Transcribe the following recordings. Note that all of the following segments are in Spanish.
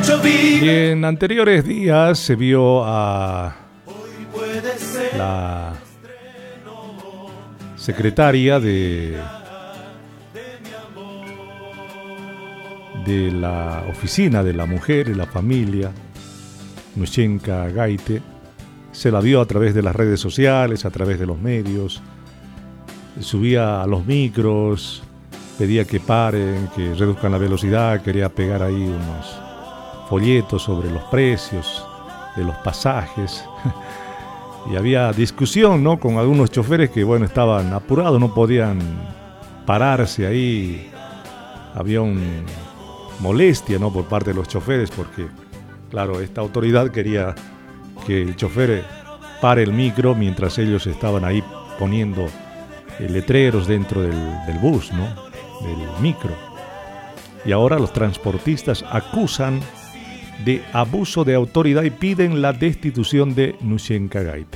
Y en anteriores días se vio a la secretaria de la Oficina de la Mujer y la Familia, Nushenka Gaite. Se la vio a través de las redes sociales, a través de los medios. Subía a los micros, pedía que paren, que reduzcan la velocidad, quería pegar ahí unos folletos sobre los precios de los pasajes. Y había discusión, ¿no?, con algunos choferes que, bueno, estaban apurados, no podían pararse ahí. Había una molestia, ¿no?, por parte de los choferes, porque, claro, esta autoridad quería que el chofer pare el micro mientras ellos estaban ahí poniendo letreros dentro del bus, ¿no?, del micro. Y ahora los transportistas acusan de abuso de autoridad y piden la destitución de Nushenka Gaite.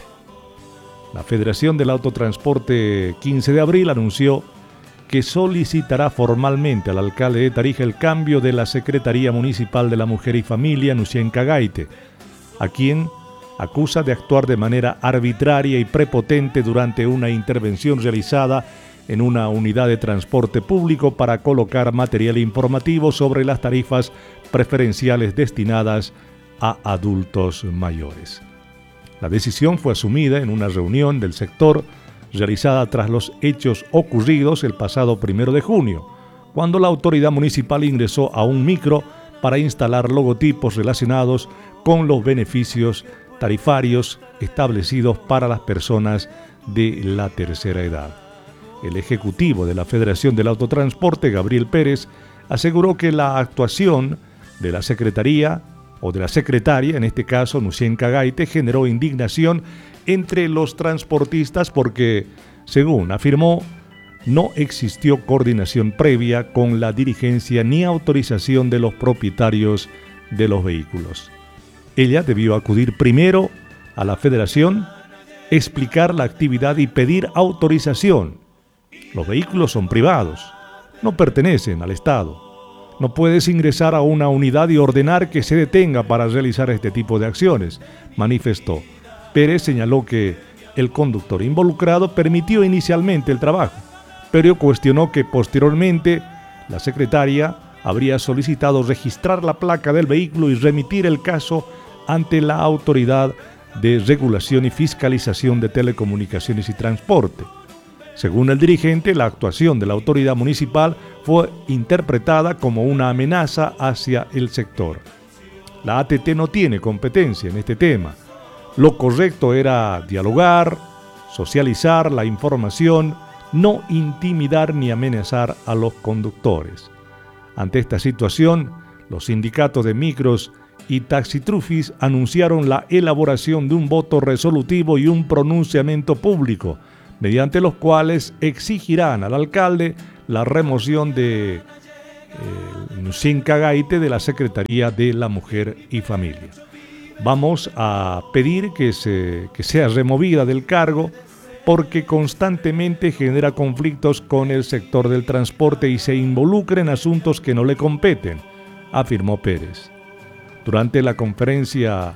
La Federación del Autotransporte 15 de abril anunció que solicitará formalmente al alcalde de Tarija el cambio de la Secretaría Municipal de la Mujer y Familia, Nushenka Gaite, a quien acusa de actuar de manera arbitraria y prepotente durante una intervención realizada en una unidad de transporte público para colocar material informativo sobre las tarifas preferenciales destinadas a adultos mayores. La decisión fue asumida en una reunión del sector realizada tras los hechos ocurridos el pasado 1 de junio, cuando la autoridad municipal ingresó a un micro para instalar logotipos relacionados con los beneficios tarifarios establecidos para las personas de la tercera edad. El ejecutivo de la Federación del Autotransporte, Gabriel Pérez, aseguró que la actuación de la secretaría o de la secretaria, en este caso Nushenka Gaite, generó indignación entre los transportistas porque, según afirmó, no existió coordinación previa con la dirigencia ni autorización de los propietarios de los vehículos. Ella debió acudir primero a la Federación, explicar la actividad y pedir autorización. Los vehículos son privados, no pertenecen al Estado. No puedes ingresar a una unidad y ordenar que se detenga para realizar este tipo de acciones, manifestó. Pérez señaló que el conductor involucrado permitió inicialmente el trabajo, pero cuestionó que posteriormente la secretaria habría solicitado registrar la placa del vehículo y remitir el caso ante la Autoridad de Regulación y Fiscalización de Telecomunicaciones y Transporte. Según el dirigente, la actuación de la autoridad municipal fue interpretada como una amenaza hacia el sector. La ATT no tiene competencia en este tema. Lo correcto era dialogar, socializar la información, no intimidar ni amenazar a los conductores. Ante esta situación, los sindicatos de micros y taxitrufis anunciaron la elaboración de un voto resolutivo y un pronunciamiento público, mediante los cuales exigirán al alcalde la remoción de Nushenka Gaite de la Secretaría de la Mujer y Familia. Vamos a pedir que sea removida del cargo porque constantemente genera conflictos con el sector del transporte y se involucra en asuntos que no le competen, afirmó Pérez. Durante la conferencia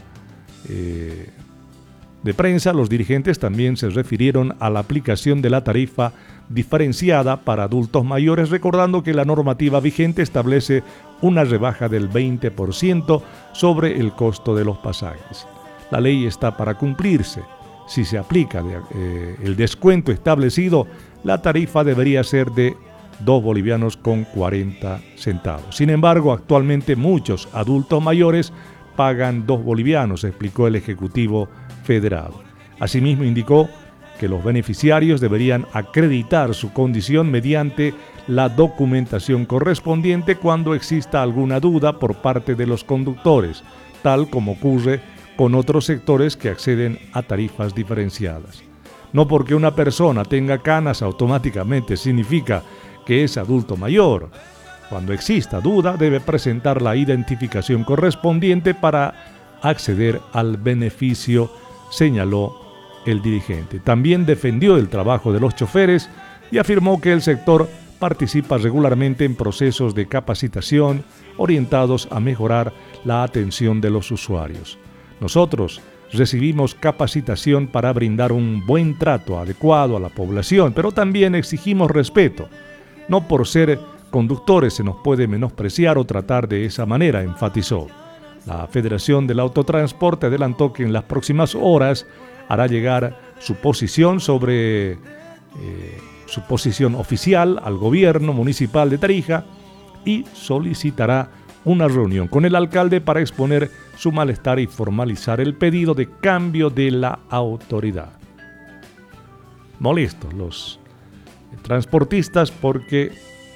de prensa, los dirigentes también se refirieron a la aplicación de la tarifa diferenciada para adultos mayores, recordando que la normativa vigente establece una rebaja del 20% sobre el costo de los pasajes. La ley está para cumplirse. Si se aplica el descuento establecido, la tarifa debería ser de 2 bolivianos con 40 centavos. Sin embargo, actualmente muchos adultos mayores pagan 2 bolivianos, explicó el Ejecutivo Federado. Asimismo, indicó que los beneficiarios deberían acreditar su condición mediante la documentación correspondiente cuando exista alguna duda por parte de los conductores, tal como ocurre con otros sectores que acceden a tarifas diferenciadas. No porque una persona tenga canas automáticamente significa que es adulto mayor. Cuando exista duda, debe presentar la identificación correspondiente para acceder al beneficio, señaló el dirigente. También defendió el trabajo de los choferes y afirmó que el sector participa regularmente en procesos de capacitación orientados a mejorar la atención de los usuarios. Nosotros recibimos capacitación para brindar un buen trato adecuado a la población, pero también exigimos respeto. No por ser conductores se nos puede menospreciar o tratar de esa manera, enfatizó. La Federación del Autotransporte adelantó que en las próximas horas hará llegar su posición sobre su posición oficial al gobierno municipal de Tarija y solicitará una reunión con el alcalde para exponer su malestar y formalizar el pedido de cambio de la autoridad. Molestos los transportistas porque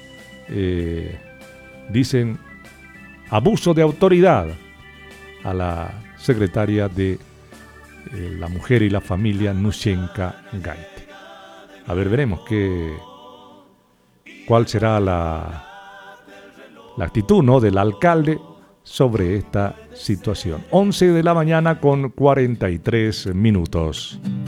dicen abuso de autoridad a la secretaria de la Mujer y la Familia, Nushenka Gaite. A ver, veremos cuál será la actitud, ¿no?, del alcalde sobre esta situación. 11 de la mañana con 43 minutos.